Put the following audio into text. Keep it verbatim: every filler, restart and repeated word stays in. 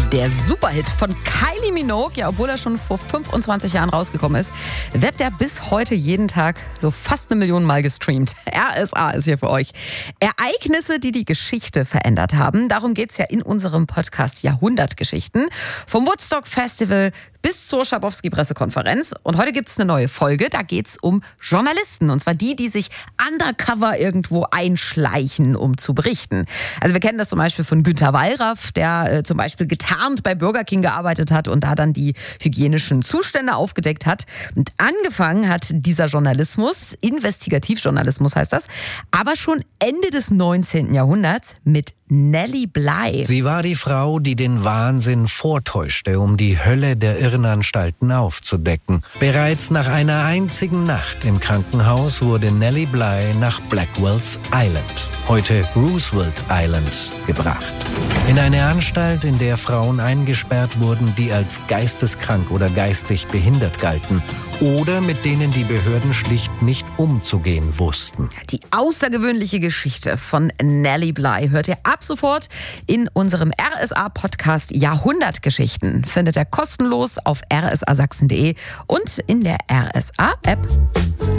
Der Superhit von Kylie Minogue, ja, obwohl er schon vor fünfundzwanzig Jahren rausgekommen ist, wird er bis heute jeden Tag so fast eine Million Mal gestreamt. R S A ist hier für euch. Ereignisse, die die Geschichte verändert haben. Darum geht es ja in unserem Podcast Jahrhundertgeschichten. Vom Woodstock Festival bis zur Schabowski-Pressekonferenz. Und heute gibt es eine neue Folge. Da geht es um Journalisten. Und zwar die, die sich undercover irgendwo einschleichen, um zu berichten. Also wir kennen das zum Beispiel von Günter Wallraff, der äh, zum Beispiel getarnt bei Burger King gearbeitet hat und da dann die hygienischen Zustände aufgedeckt hat. Und angefangen hat dieser Journalismus, Investigativjournalismus heißt das, aber schon Ende des neunzehnten Jahrhunderts mit Nellie Bly. Sie war die Frau, die den Wahnsinn vortäuschte, um die Hölle der Irrenanstalten aufzudecken. Bereits nach einer einzigen Nacht im Krankenhaus wurde Nellie Bly nach Blackwell's Island, heute Roosevelt Island, gebracht. In eine Anstalt, in der Frauen eingesperrt wurden, die als geisteskrank oder geistig behindert galten oder mit denen die Behörden schlicht nicht umzugehen wussten. Die außergewöhnliche Geschichte von Nellie Bly hört ihr ab sofort in unserem R S A-Podcast Jahrhundertgeschichten. Findet ihr kostenlos auf r s a sachsen punkt d e und in der R S A-App.